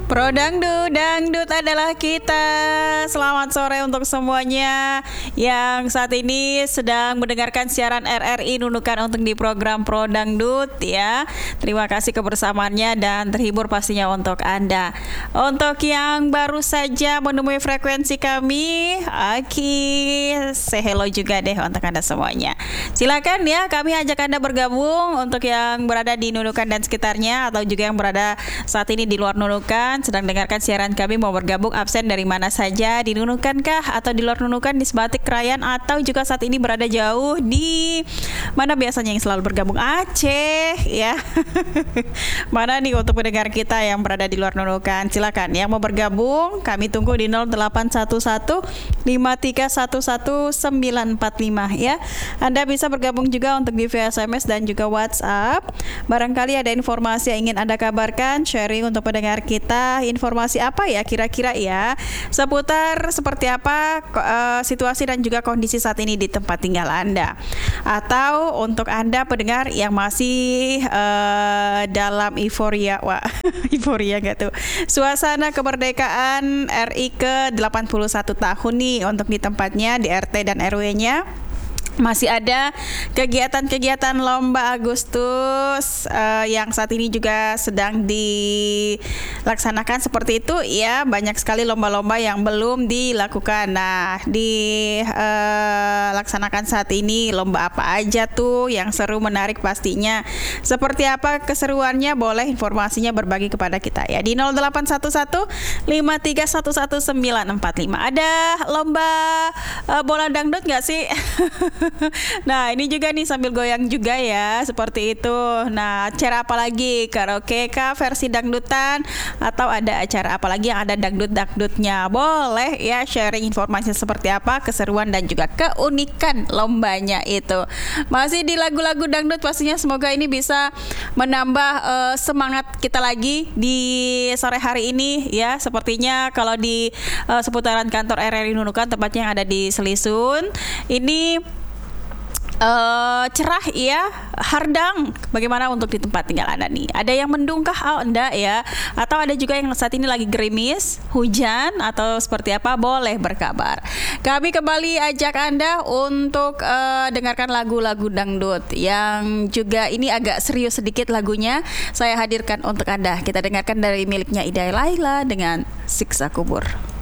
Pro Dangdut, Dangdut adalah kita. Selamat sore untuk semuanya yang saat ini sedang mendengarkan siaran RRI Nunukan untuk di program Pro Dangdut ya. Terima kasih kebersamaannya dan terhibur pastinya untuk Anda. Untuk yang baru saja menemui frekuensi kami, say hello juga deh untuk Anda semuanya. Silakan ya, kami ajak Anda bergabung untuk yang berada di Nunukan dan sekitarnya atau juga yang berada saat ini di luar Nunukan sedang dengarkan siaran kami, mau bergabung absen dari mana saja, di Nunukan kah atau di luar Nunukan, di Sebatik Krayan, atau juga saat ini berada jauh di mana biasanya yang selalu bergabung, Aceh ya. Mana nih untuk pendengar kita yang berada di luar Nunukan, silakan yang mau bergabung, kami tunggu di 0811 5311 945 ya. Anda bisa bergabung juga untuk di via SMS dan juga WhatsApp. Barangkali ada informasi yang ingin Anda kabarkan, sharing untuk pendengar kita. Informasi apa ya kira-kira ya seputar seperti apa situasi dan juga kondisi saat ini di tempat tinggal Anda, atau untuk Anda pendengar yang masih dalam euforia, euforia gak tuh, suasana kemerdekaan RI ke 81 tahun nih untuk di tempatnya, di RT dan RW-nya. Masih ada kegiatan-kegiatan lomba Agustus yang saat ini juga sedang dilaksanakan seperti itu ya. Banyak sekali lomba-lomba yang belum dilakukan. Nah, dilaksanakan saat ini lomba apa aja tuh yang seru, menarik pastinya. Seperti apa keseruannya, boleh informasinya berbagi kepada kita ya di 0811 5311 945. Ada lomba bola dangdut nggak sih? Nah, ini juga nih sambil goyang juga ya, seperti itu. Nah, acara apa lagi? Karaoke kah, versi dangdutan, atau ada acara apa lagi yang ada dangdut-dangdutnya? Boleh ya sharing informasi seperti apa, keseruan dan juga keunikan lombanya itu. Masih di lagu-lagu dangdut pastinya, semoga ini bisa menambah semangat kita lagi di sore hari ini ya. Sepertinya kalau di seputaran kantor RRI Nunukan, tepatnya yang ada di Selisun, ini cerah ya, hardang. Bagaimana untuk di tempat tinggal Anda nih? Ada yang mendung kah? Oh, enggak ya. Atau ada juga yang saat ini lagi gerimis, hujan, atau seperti apa? Boleh berkabar. Kami kembali ajak Anda untuk dengarkan lagu-lagu dangdut yang juga ini agak serius sedikit lagunya. Saya hadirkan untuk Anda. Kita dengarkan dari miliknya Ida Laila dengan Siksa Kubur.